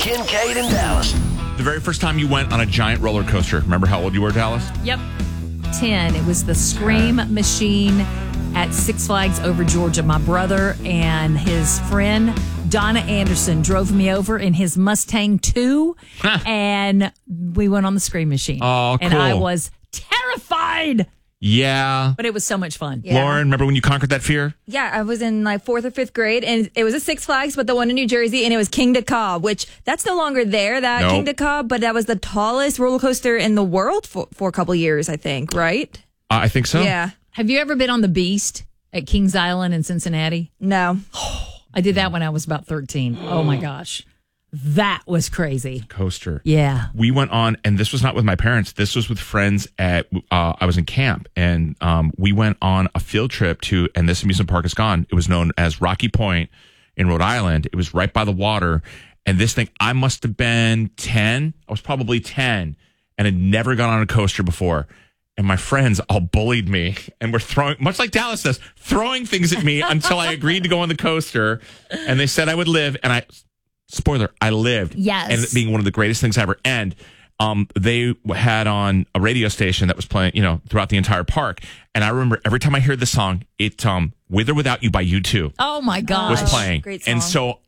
Kincaid and Dallas. The very first time you went on a giant roller coaster, remember how old you were, Dallas? Yep. 10. It was the Scream Machine at Six Flags over Georgia. My brother and his friend Donna Anderson drove me over in his Mustang 2, and we went on the Scream Machine. Oh, cool. And I was terrified, Yeah. but it was so much fun. Yeah. Lauren, remember when you conquered that fear? Yeah, I was in like 4th or 5th grade, and it was a Six Flags, but the one in New Jersey, and it was King Cobb, which that's no longer there, that Nope. King Cobb, but that was the tallest roller coaster in the world for a couple years, I think, right? I think so. Yeah. Have you ever been on the Beast at Kings Island in Cincinnati? No. I did that when I was about 13. Oh my gosh. That was crazy. Coaster. Yeah. We went on, and this was not with my parents. This was with friends at, I was in camp, and we went on a field trip to, and this amusement park is gone. It was known as Rocky Point in Rhode Island. It was right by the water. And this thing, I must have been 10. I was probably 10 and had never gone on a coaster before. And my friends all bullied me and were throwing, much like Dallas does, throwing things at me until I agreed to go on the coaster. And they said I would live. And spoiler, I lived. Yes. And it being one of the greatest things ever. And they had on a radio station that was playing, throughout the entire park. And I remember every time I heard the song, it, With or Without You by U2 Oh my gosh. was playing. Great song. And so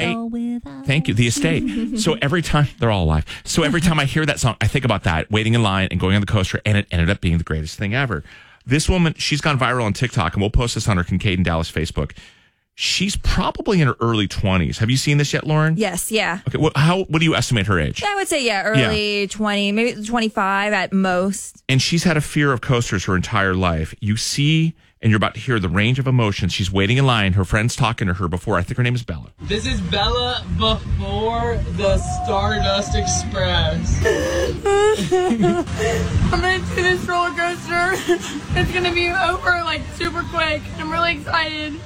thank you, The Estate. So every time, they're all alive. So every time I hear that song, I think about that, waiting in line and going on the coaster, and it ended up being the greatest thing ever. This woman, she's gone viral on TikTok, and we'll post this on our Kincaid and Dallas Facebook. She's probably in her early 20s. Have you seen this yet, Lauren? Yes, yeah. Okay, what do you estimate her age? I would say, early 20, maybe 25 at most. And she's had a fear of coasters her entire life. You see, and you're about to hear the range of emotions. She's waiting in line. Her friend's talking to her before. I think her name is Bella. This is Bella before the Stardust Express. I'm gonna do this roller coaster. It's gonna be over like super quick. I'm really excited.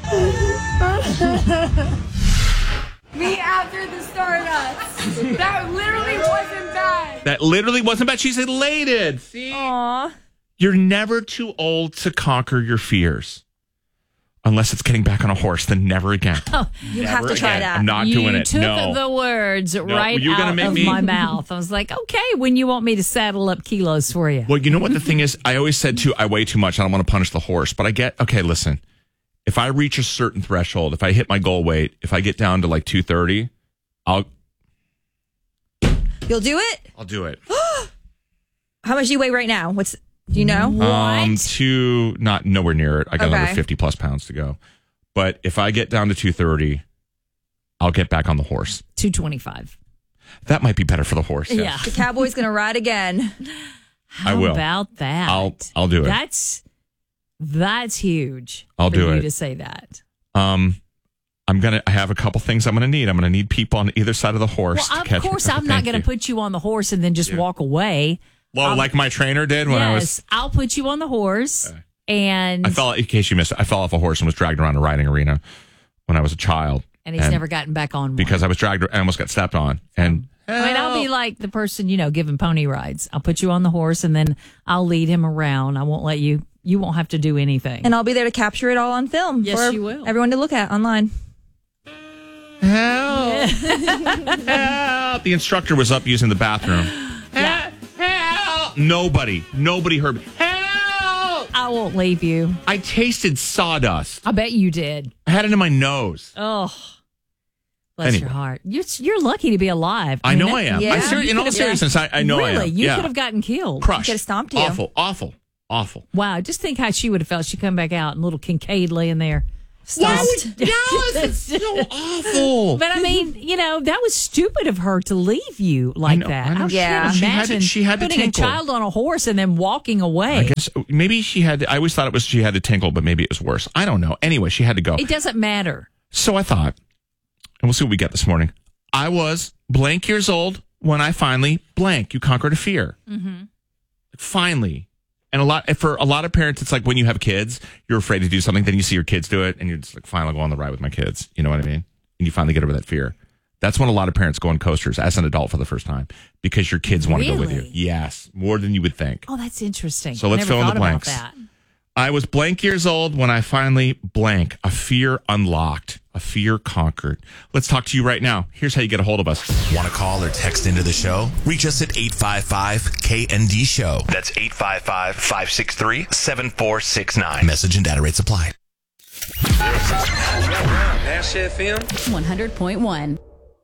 Me after the Stardust. That literally wasn't bad. That literally wasn't bad. She's elated. See? Aw. You're never too old to conquer your fears. Unless it's getting back on a horse, then never again. You have to try that. I'm not you doing it. took No. the words right you're gonna out make of me- my mouth. I was like, okay, when you want me to saddle up kilos for you. Well, you know what the thing is? I always said, too, I weigh too much. I don't want to punish the horse. But okay, listen. If I reach a certain threshold, if I hit my goal weight, if I get down to like 230, You'll do it? I'll do it. How much do you weigh right now? Do you know? Not nowhere near it. I got Okay. another 50 plus pounds to go. But if I get down to 230, I'll get back on the horse. 225. That might be better for the horse. yes. Yeah. The cowboy's going to ride again. How I will. about that? I'll do it. That's huge. I'll for do you it. to say that. I have a couple things I'm going to need. I'm going to need people on either side of the horse. Well, to catch of me. course, I'm not Thank going to you. put you on the horse and then just walk away. Well, like my trainer did when I was. I'll put you on the horse. And In case you missed it, I fell off a horse and was dragged around a riding arena when I was a child. he's never gotten back on one. Because I was dragged and almost got stepped on. And I'll be like the person, giving pony rides. I'll put you on the horse and then I'll lead him around. I won't let you won't have to do anything. And I'll be there to capture it all on film Yes, for you will. everyone to look at online. help. Help. The instructor was up using the bathroom. Yeah. Help. Nobody heard me. Help. I won't leave you. I tasted sawdust. I bet you did. I had it in my nose. Oh, bless Anyway. your heart. You're lucky to be alive. I know I am. Yeah. In all seriousness, I know I am. Really, you Yeah. could have gotten killed. Crushed. Could have stomped you. Awful. Wow, just think how she would have felt. She come back out and little Kincaid laying there. It's so awful. But I mean, that was stupid of her to leave you like that. I know. Yeah. Can't imagine She had to putting a tinkle. child on a horse and then walking away. I guess maybe she had. I always thought it was she had to tinkle, but maybe it was worse. I don't know. Anyway, she had to go. It doesn't matter. So I thought, and we'll see what we get this morning. I was blank years old when I finally blank. You conquered a fear. Mm-hmm. Finally. And for a lot of parents, it's like when you have kids, you're afraid to do something, then you see your kids do it, and you're just like, fine, I'll go on the ride with my kids. You know what I mean? And you finally get over that fear. That's when a lot of parents go on coasters as an adult for the first time because your kids want to go with you. Really? Yes, more than you would think. Oh, that's interesting. So let's Never fill in the thought about blanks. I was blank years old when I finally blank. A fear unlocked. A fear conquered. Let's talk to you right now. Here's how you get a hold of us. Want to call or text into the show? Reach us at 855-KND Show. That's 855-563-7469. Message and data rates apply. Nash FM 100.1.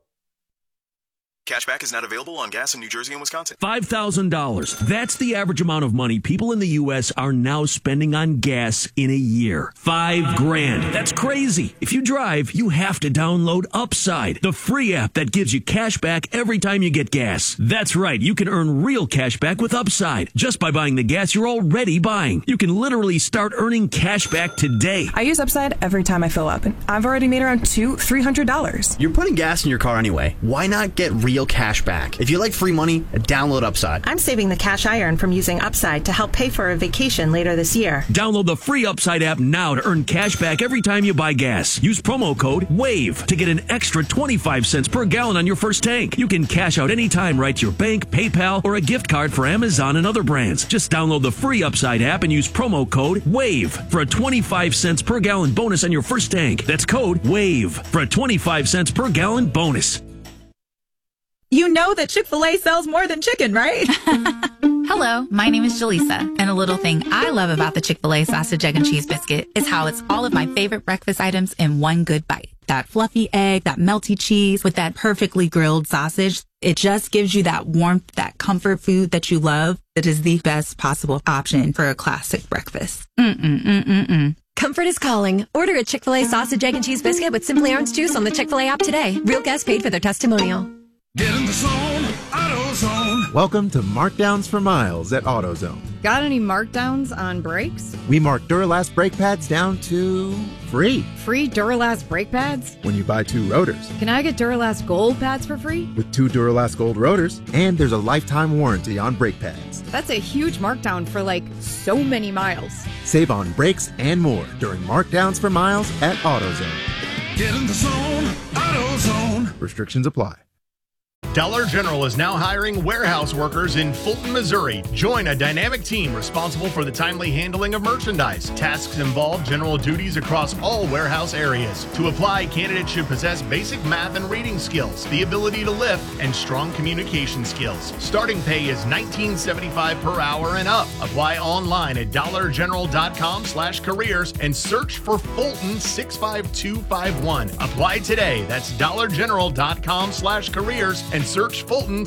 Cashback is not available on gas in New Jersey and Wisconsin. $5,000. That's the average amount of money people in the U.S. are now spending on gas in a year. $5,000. That's crazy. If you drive, you have to download Upside, the free app that gives you cash back every time you get gas. That's right. You can earn real cash back with Upside just by buying the gas you're already buying. You can literally start earning cash back today. I use Upside every time I fill up, and I've already made around $200-$300. You're putting gas in your car anyway. Why not get real cash back? If you like free money, download Upside. I'm saving the cash I earn from using Upside to help pay for a vacation later this year. Download the free Upside app now to earn cash back every time you buy gas. Use promo code WAVE to get an extra 25 cents per gallon on your first tank. You can cash out anytime right to your bank, PayPal, or a gift card for Amazon and other brands. Just download the free Upside app and use promo code WAVE for a 25 cents per gallon bonus on your first tank. That's code WAVE for a 25 cents per gallon bonus. You know that Chick-fil-A sells more than chicken, right? Hello, my name is Jaleesa, and a little thing I love about the Chick-fil-A sausage, egg, and cheese biscuit is how it's all of my favorite breakfast items in one good bite. That fluffy egg, that melty cheese with that perfectly grilled sausage. It just gives you that warmth, that comfort food that you love. It is the best possible option for a classic breakfast. Comfort is calling. Order a Chick-fil-A sausage, egg, and cheese biscuit with Simply Orange Juice on the Chick-fil-A app today. Real guests paid for their testimonial. Get in the zone, AutoZone. Welcome to Markdowns for Miles at AutoZone. Got any markdowns on brakes? We mark Duralast brake pads down to free. Free Duralast brake pads? When you buy 2 rotors. Can I get Duralast Gold pads for free? With 2 Duralast Gold rotors, and there's a lifetime warranty on brake pads. That's a huge markdown for so many miles. Save on brakes and more during Markdowns for Miles at AutoZone. Get in the zone, AutoZone. Restrictions apply. Dollar General is now hiring warehouse workers in Fulton, Missouri. Join a dynamic team responsible for the timely handling of merchandise. Tasks involve general duties across all warehouse areas. To apply, candidates should possess basic math and reading skills, the ability to lift, and strong communication skills. Starting pay is $19.75 per hour and up. Apply online at dollargeneral.com/careers and search for Fulton 65251. Apply today. That's dollargeneral.com/careers and search Fulton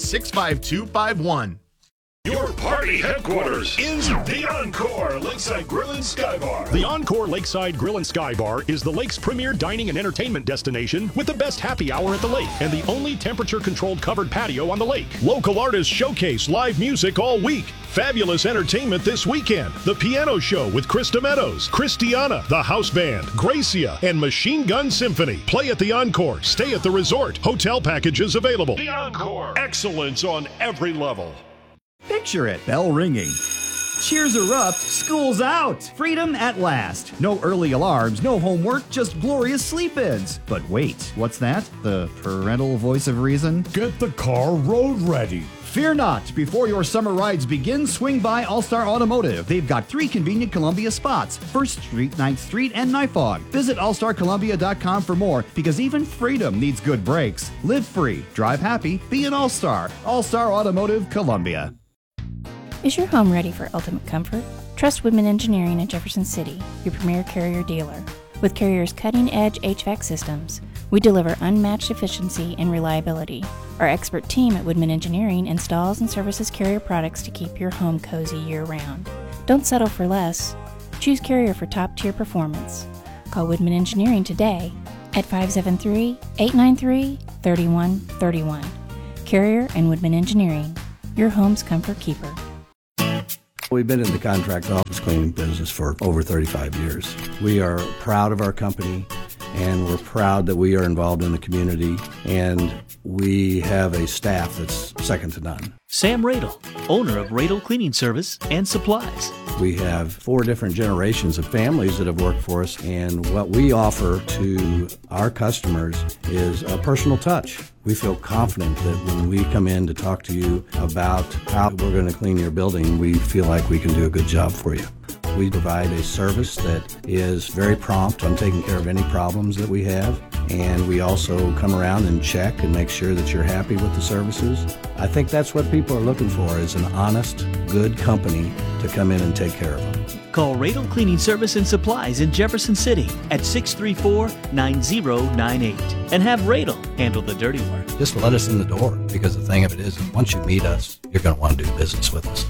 65251. Your party headquarters is the Encore Lakeside Grill and Sky Bar. The Encore Lakeside Grill and Sky Bar is the lake's premier dining and entertainment destination with the best happy hour at the lake and the only temperature-controlled covered patio on the lake. Local artists showcase live music all week. Fabulous entertainment this weekend. The Piano Show with Krista Meadows, Christiana, the House Band, Gracia, and Machine Gun Symphony. Play at the Encore. Stay at the resort. Hotel packages available. The Encore. Excellence on every level. Picture it, bell ringing. Cheers are up, school's out. Freedom at last. No early alarms, no homework, just glorious sleep-ins. But wait, what's that? The parental voice of reason? Get the car road ready. Fear not. Before your summer rides begin, swing by All-Star Automotive. They've got 3 convenient Columbia spots, 1st Street, 9th Street, and Nifog. Visit allstarcolumbia.com for more, because even freedom needs good brakes. Live free, drive happy, be an All-Star. All-Star Automotive, Columbia. Is your home ready for ultimate comfort? Trust Woodman Engineering in Jefferson City, your premier Carrier dealer. With Carrier's cutting-edge HVAC systems, we deliver unmatched efficiency and reliability. Our expert team at Woodman Engineering installs and services Carrier products to keep your home cozy year-round. Don't settle for less. Choose Carrier for top-tier performance. Call Woodman Engineering today at 573-893-3131. Carrier and Woodman Engineering, your home's comfort keeper. We've been in the contract office cleaning business for over 35 years. We are proud of our company, and we're proud that we are involved in the community, and we have a staff that's second to none. Sam Radel, owner of Radel Cleaning Service and Supplies. We have 4 different generations of families that have worked for us, and what we offer to our customers is a personal touch. We feel confident that when we come in to talk to you about how we're going to clean your building, we feel like we can do a good job for you. We provide a service that is very prompt on taking care of any problems that we have, and we also come around and check and make sure that you're happy with the services. I think that's what people are looking for, is an honest, good company to come in and take care of them. Call Radel Cleaning Service and Supplies in Jefferson City at 634-9098 and have Radel handle the dirty work. Just let us in the door, because the thing of it is, once you meet us, you're going to want to do business with us.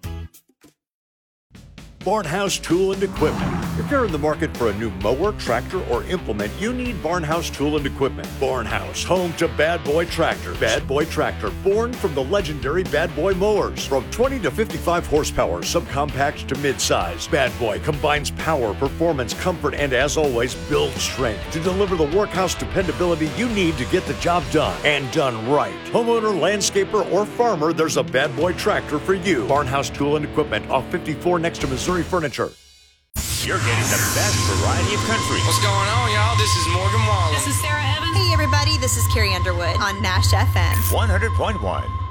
Barnhouse Tool and Equipment. If you're in the market for a new mower, tractor, or implement, you need Barnhouse Tool and Equipment. Barnhouse, home to Bad Boy Tractors. Bad Boy Tractor, born from the legendary Bad Boy mowers. From 20 to 55 horsepower, subcompact to midsize, Bad Boy combines power, performance, comfort, and as always, build strength to deliver the workhouse dependability you need to get the job done, and done right. Homeowner, landscaper, or farmer, there's a Bad Boy Tractor for you. Barnhouse Tool and Equipment off 54 next to Missouri Furniture. You're getting the best variety of country. What's going on, y'all? This is Morgan Wallen. This is Sarah Evans. Hey, everybody. This is Carrie Underwood on Nash FM. 100.1.